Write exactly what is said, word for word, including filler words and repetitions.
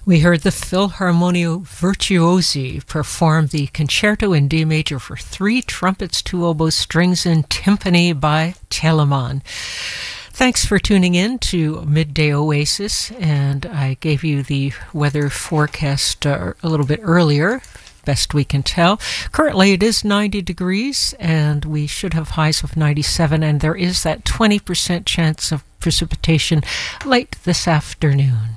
We heard the Philharmonio Virtuosi perform the Concerto in D major for three trumpets, two oboes, strings, and timpani by Telemann. Thanks for tuning in to Midday Oasis, and I gave you the weather forecast uh, a little bit earlier, best we can tell. Currently it is ninety degrees, and we should have highs of ninety-seven, and there is that twenty percent chance of precipitation late this afternoon.